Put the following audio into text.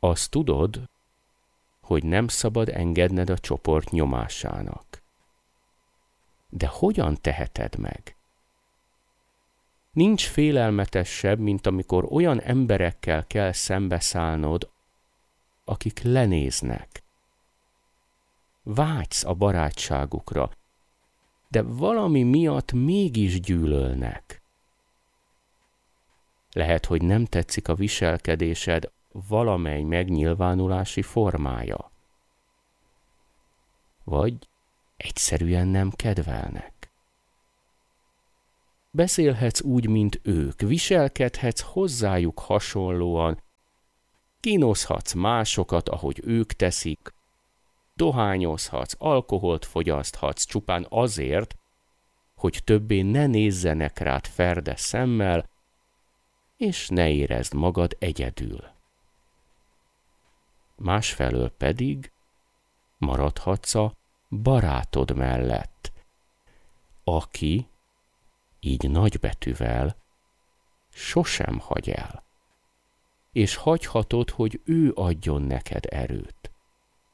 Azt tudod, hogy nem szabad engedned a csoport nyomásának. De hogyan teheted meg? Nincs félelmetesebb, mint amikor olyan emberekkel kell szembeszállnod, akik lenéznek. Vágysz a barátságukra, de valami miatt mégis gyűlölnek. Lehet, hogy nem tetszik a viselkedésed valamely megnyilvánulási formája. Vagy egyszerűen nem kedvelnek. Beszélhetsz úgy, mint ők, viselkedhetsz hozzájuk hasonlóan, kínozhatsz másokat, ahogy ők teszik, dohányozhatsz, alkoholt fogyaszthatsz csupán azért, hogy többé ne nézzenek rád ferde szemmel, és ne érezd magad egyedül. Másfelől pedig maradhatsz a barátod mellett, aki, így nagybetűvel, sosem hagy el, és hagyhatod, hogy ő adjon neked erőt.